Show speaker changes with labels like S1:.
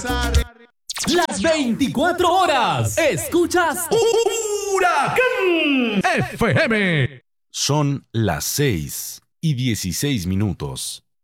S1: Las 24 horas. Escuchas Huracán FM.
S2: Son las 6:16.